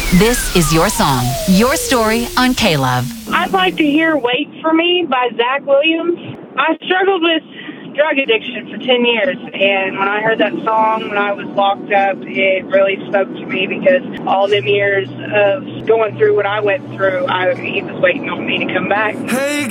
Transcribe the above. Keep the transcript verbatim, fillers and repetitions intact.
This is your song, your story on K-Love. I'd like to hear Wait For Me by Zach Williams. I struggled with drug addiction for ten years, and when I heard that song when I was locked up, it really spoke to me because all them years of going through what I went through, I, he was waiting on me to come back. Hey